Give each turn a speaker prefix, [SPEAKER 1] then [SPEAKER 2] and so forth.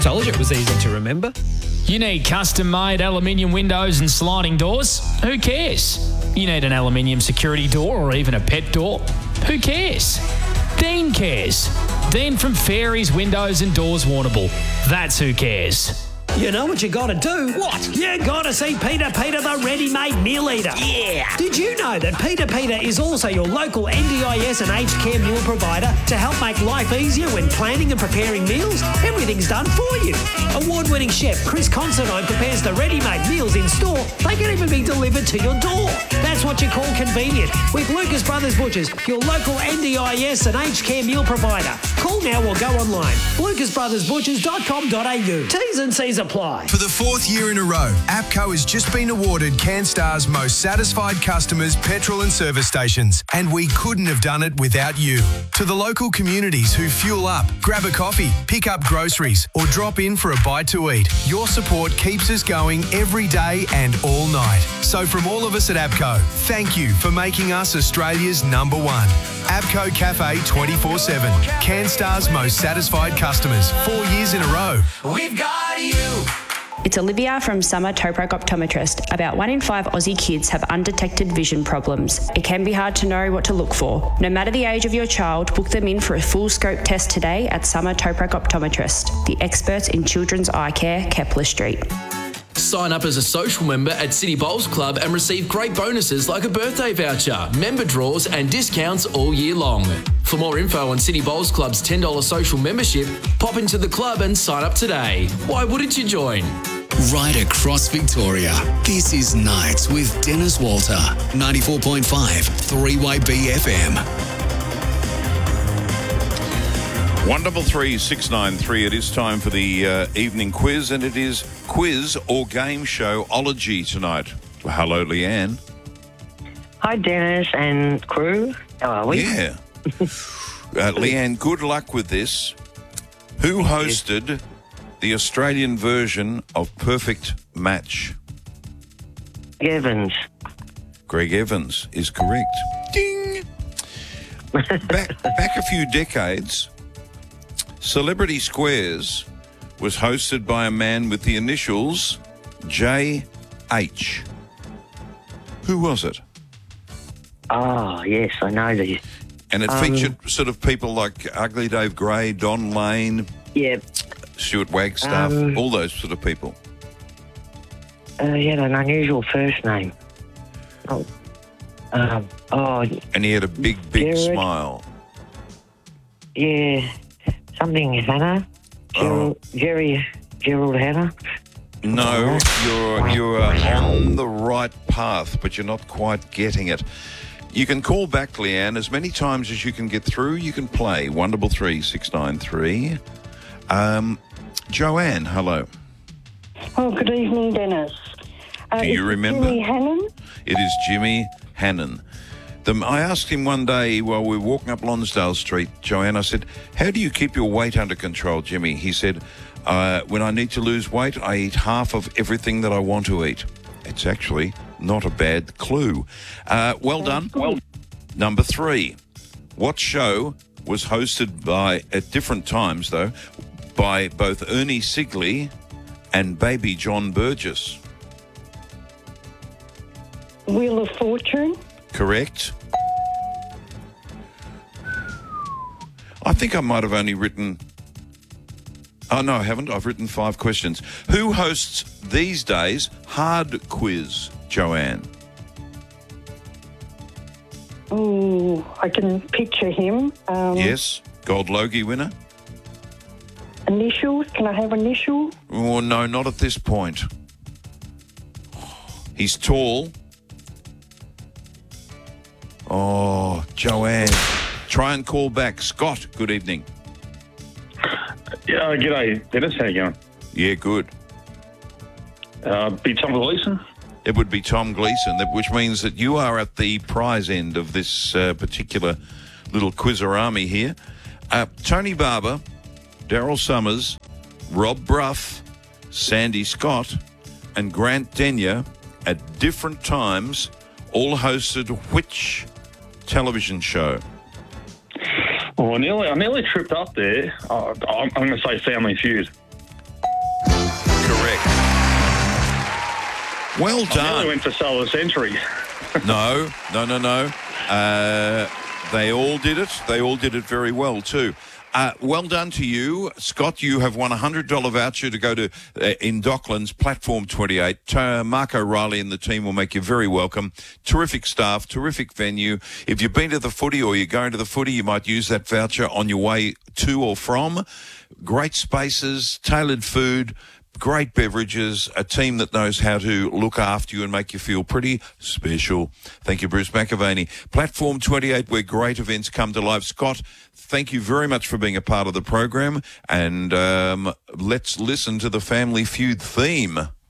[SPEAKER 1] Told you it was easy to remember.
[SPEAKER 2] You need custom-made aluminium windows and sliding doors? Who cares? You need an aluminium security door or even a pet door? Who cares? Dean cares. Dean from Fairies Windows and Doors Warrnambool. That's who cares.
[SPEAKER 1] You know what you gotta do? What? You gotta see Peter the ready-made meal eater. Yeah! Did you know that Peter is also your local NDIS and aged care meal provider to help make life easier when planning and preparing meals? Everything's done for you. Award-winning chef Chris Considine prepares the ready-made meals in store. They can even be delivered to your door. That's what you call convenient with Lucas Brothers Butchers, your local NDIS and aged care meal provider. Call now or go online. lucasbrothersbutchers.com.au. T's and C's apply.
[SPEAKER 3] For the fourth year in a row, APCO has just been awarded CanStar's most satisfied customers petrol and service stations, and we couldn't have done it without you. To the local communities who fuel up, grab a coffee, pick up groceries, or drop in for a bite to eat, your support keeps us going every day and all night. So from all of us at APCO, thank you for making us Australia's number one. APCO Cafe 24/7. CanStar's most satisfied customers 4 years in a row.
[SPEAKER 4] We've got you.
[SPEAKER 5] It's Olivia from Summer Toprock Optometrist. About 1 in 5 Aussie kids have undetected vision problems. It can be hard to know what to look for. No matter the age of your child, book them in for a full scope test today at Summer Toprock Optometrist, the experts in children's eye care, Kepler Street.
[SPEAKER 6] Sign up as a social member at City Bowls Club and receive great bonuses like a birthday voucher, member draws and discounts all year long. For more info on City Bowls Club's $10 social membership, pop into the club and sign up today. Why wouldn't you join?
[SPEAKER 7] Right across Victoria, this is Nights with Dennis Walter, 94.5 3 BFM.
[SPEAKER 8] 133693. It is time for the evening quiz, and it is quiz or game show-ology tonight. Hello, Leanne.
[SPEAKER 9] Hi, Dennis and crew. How are we?
[SPEAKER 8] Yeah. Leanne, good luck with this. Who hosted the Australian version of Perfect Match?
[SPEAKER 9] Evans.
[SPEAKER 8] Greg Evans is correct. Ding! Back a few decades, Celebrity Squares was hosted by a man with the initials J.H. Who was it?
[SPEAKER 9] Oh, yes, I know these.
[SPEAKER 8] And it featured sort of people like Ugly Dave Gray, Don Lane, Stuart Wagstaff, all those sort of people.
[SPEAKER 9] He had an unusual first name.
[SPEAKER 8] And he had a big
[SPEAKER 9] Jared.
[SPEAKER 8] smile.
[SPEAKER 9] Yeah, something Hannah. Gerald Hannah.
[SPEAKER 8] No, you're on the right path, but you're not quite getting it. You can call back, Leanne, as many times as you can get through. You can play 133693. Joanne, hello.
[SPEAKER 10] Oh, good evening, Dennis.
[SPEAKER 8] Do you remember?
[SPEAKER 10] Jimmy Hannon?
[SPEAKER 8] It is Jimmy Hannon. I asked him one day while we were walking up Lonsdale Street, Joanne, I said, how do you keep your weight under control, Jimmy? He said, when I need to lose weight, I eat half of everything that I want to eat. It's actually not a bad clue. Well done. Well, number 3. What show was hosted by, at different times though, by both Ernie Sigley and Baby John Burgess?
[SPEAKER 10] Wheel of Fortune?
[SPEAKER 8] Correct. I think I might have only written... Oh, no, I haven't. I've written 5 questions. Who hosts these days Hard Quiz, Joanne?
[SPEAKER 10] Oh, I can picture him.
[SPEAKER 8] Yes. Gold Logie winner?
[SPEAKER 10] Initials? Can I have initial?
[SPEAKER 8] Oh, no, not at this point. He's tall. Oh, Joanne. Try and call back. Scott, good evening.
[SPEAKER 11] Yeah, g'day, Dennis. How you going?
[SPEAKER 8] Yeah, good.
[SPEAKER 11] Be Tom Gleeson?
[SPEAKER 8] It would be Tom Gleeson, which means that you are at the prize end of this particular little quizarami here. Tony Barber, Daryl Summers, Rob Bruff, Sandy Scott, and Grant Denyer at different times all hosted which television show?
[SPEAKER 11] Well, I nearly tripped up there. I'm going to say Family Feud.
[SPEAKER 8] Well
[SPEAKER 4] I
[SPEAKER 8] done.
[SPEAKER 4] nearly went for Solar Century.
[SPEAKER 8] No. They all did it. They all did it very well too. Well done to you. Scott, you have won a $100 voucher to go to in Docklands, Platform 28. Mark O'Reilly and the team will make you very welcome. Terrific staff, terrific venue. If you've been to the footy or you're going to the footy, you might use that voucher on your way to or from. Great spaces, tailored food, great beverages, a team that knows how to look after you and make you feel pretty special. Thank you, Bruce McAvaney. Platform 28, where great events come to life. Scott, thank you very much for being a part of the program. And let's listen to the Family Feud theme.